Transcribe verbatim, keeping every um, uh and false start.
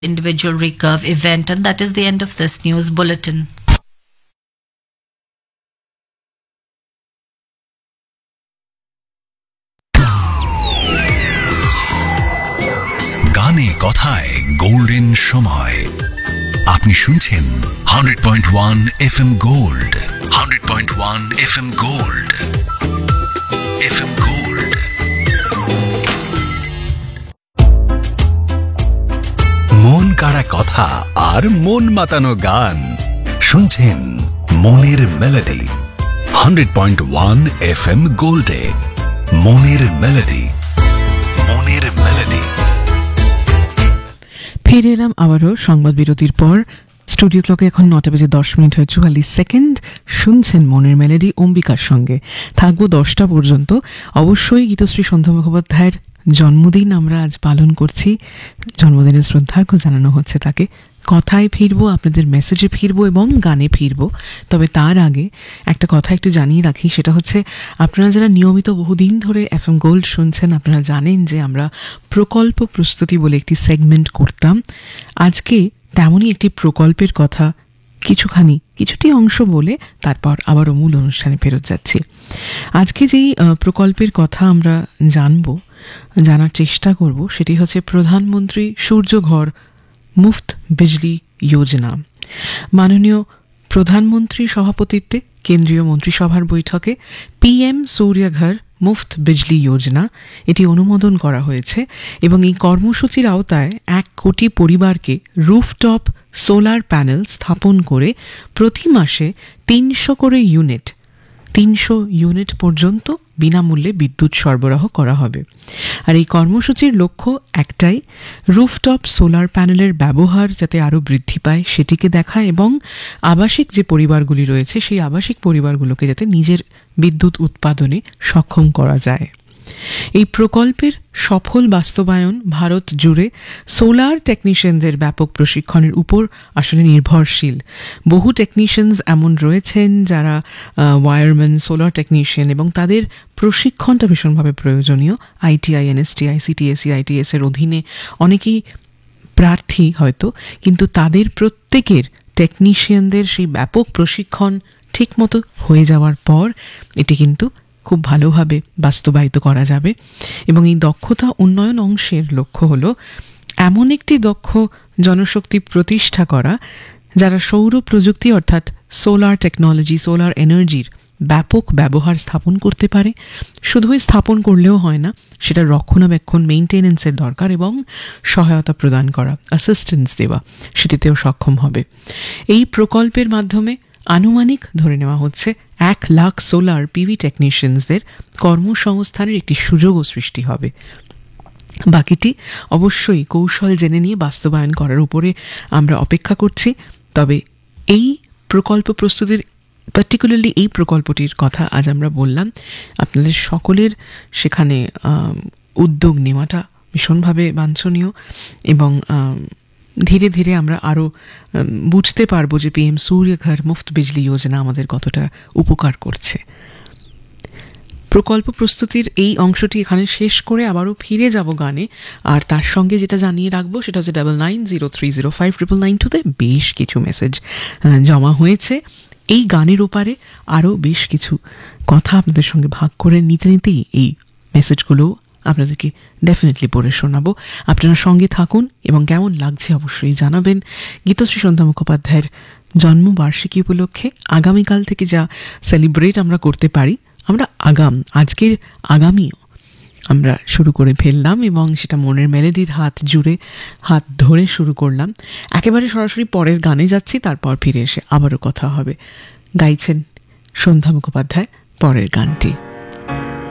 individual recurve event, and that is the end of this news bulletin. গানে কথায় golden সময় আপনি শুনছেন hundred point one F M gold hundred point one F M gold F M gold মন কাড়া কথা আর মন মাতানো গান শুনছেন মনের melody hundred point one F M গোল্ডে মনের মেলোডি মনের মেলোডি। ফিরে এলাম আবারও সংবাদ বিরতির পর। স্টুডিও ক্লকে এখন নটা বেজে দশ মিনিট হয়ে চুয়াল্লিশ সেকেন্ড। শুনছেন মনের মেলোডি অম্বিকার সঙ্গে, থাকবো দশটা পর্যন্ত। অবশ্যই গীতশ্রী সন্ধ্যা মুখোপাধ্যায়ের জন্মদিন আমরা আজ পালন করছি, জন্মদিনের শ্রদ্ধার্ঘ্য জানানো হচ্ছে তাকে। কথায় ফিরবো, আপনাদের মেসেজে ফিরবো এবং গানে ফিরবো। তবে তার আগে একটা কথা একটু জানিয়ে রাখি, সেটা হচ্ছে আপনারা যারা নিয়মিত বহুদিন ধরে এফ এম গোল্ড শুনছেন, আপনারা জানেন যে আমরা প্রকল্প প্রস্তুতি বলে একটি সেগমেন্ট করতাম। আজকে তেমনই একটি প্রকল্পের কথা কিছুখানি কিছুটি অংশ বলে তারপর আবারও মূল অনুষ্ঠানে ফেরত যাচ্ছি। আজকে যেই প্রকল্পের কথা আমরা জানবো, জানার চেষ্টা করব, সেটি হচ্ছে প্রধানমন্ত্রী সূর্যঘর মুফত বিজলি যোজনা। মাননীয় প্রধানমন্ত্রী সভাপতিত্বে কেন্দ্রীয় মন্ত্রিসভার বৈঠকে পিএম সূর্যঘর মুফত বিজলি যোজনা এটি অনুমোদন করা হয়েছে এবং এই কর্মসূচির আওতায় এক কোটি পরিবারকে রুফটপ সোলার প্যানেল স্থাপন করে প্রতি মাসে তিনশো করে ইউনিট তিনশো ইউনিট পর্যন্ত বিনামূল্যে বিদ্যুৎ সরবরাহ করা হবে। আর এই কর্মসূচির লক্ষ্য একটাই, রুফটপ সোলার প্যানেলের ব্যবহার যাতে আরও বৃদ্ধি পায় সেটিকে দেখা এবং আবাসিক যে পরিবারগুলি রয়েছে সেই আবাসিক পরিবারগুলোকে যাতে নিজের বিদ্যুৎ উৎপাদনে সক্ষম করা যায়। এই প্রকল্পের সফল বাস্তবায়ন ভারত জুড়ে সোলার টেকনিশিয়ানদের ব্যাপক প্রশিক্ষণের উপর আসলে নির্ভরশীল। বহু টেকনিশিয়ানস এমন রয়েছেন যারা ওয়ারম্যান, সোলার টেকনিশিয়ান, এবং তাদের প্রশিক্ষণটা ভীষণভাবে প্রয়োজনীয়। আইটিআই, এনএসটিআই, সিটিএসি, আইটিএস এর অধীনে অনেকেই প্রার্থী হয়তো, কিন্তু তাদের প্রত্যেকের টেকনিশিয়ানদের সেই ব্যাপক প্রশিক্ষণ ঠিকমতো হয়ে যাওয়ার পর এটি কিন্তু খুব ভালোভাবে বাস্তবায়িত করা যাবে। এবং এই দক্ষতা উন্নয়ন অংশের লক্ষ্য হলো এমন একটি দক্ষ জনশক্তি প্রতিষ্ঠা করা যারা সৌর প্রযুক্তি অর্থাৎ সোলার টেকনোলজি, সোলার এনার্জির ব্যাপক ব্যবহার স্থাপন করতে পারে। শুধুই স্থাপন করলেও হয় না, সেটা রক্ষণাবেক্ষণ, মেইনটেনেন্সের দরকার এবং সহায়তা প্রদান করা, অ্যাসিস্ট্যান্স দেওয়া, সেটিতেও সক্ষম হবে। এই প্রকল্পের মাধ্যমে আনুমানিক ধরে নেওয়া হচ্ছে এক লাখ সোলার পিভি টেকনিশিয়ানসদের কর্মসংস্থানের একটি সুযোগও সৃষ্টি হবে। বাকিটি অবশ্যই কৌশল জেনে নিয়ে বাস্তবায়ন করার উপরে আমরা অপেক্ষা করছি। তবে এই প্রকল্প প্রস্তুতির, পার্টিকুলারলি এই প্রকল্পটির কথা আজ আমরা বললাম। আপনাদের সকলের সেখানে উদ্যোগ নেওয়াটা ভীষণভাবে বাঞ্ছনীয় এবং ধীরে ধীরে আমরা আরও বুঝতে পারবো যে পিএম সূর্যঘর মুফত বিজলি যোজনা আমাদের কতটা উপকার করছে। প্রকল্প প্রস্তুতির এই অংশটি এখানে শেষ করে আবারও ফিরে যাব গানে। আর তার সঙ্গে যেটা জানিয়ে রাখবো সেটা হচ্ছে double nine zero three zero five triple nine টুতে বেশ কিছু মেসেজ জমা হয়েছে। এই গানের ওপারে আরও বেশ কিছু কথা আপনাদের সঙ্গে ভাগ করে নিতে নিতেই এই মেসেজগুলো আপনাদেরকে ডেফিনেটলি পড়ে শোনাবো। আপনারা সঙ্গে থাকুন এবং কেমন লাগছে অবশ্যই জানাবেন। গীতশ্রী সন্ধ্যা মুখোপাধ্যায়ের জন্মবার্ষিকী উপলক্ষে আগামীকাল থেকে যা সেলিব্রেট আমরা করতে পারি, আমরা আগাম আজকের আগামীও আমরা শুরু করে ফেললাম এবং সেটা মনের মেলোডির হাত জুড়ে হাত ধরে শুরু করলাম। একেবারে সরাসরি পরের গানে যাচ্ছি, তারপর ফিরে এসে আবারও কথা হবে। গাইছেন সন্ধ্যা মুখোপাধ্যায় পরের গানটি।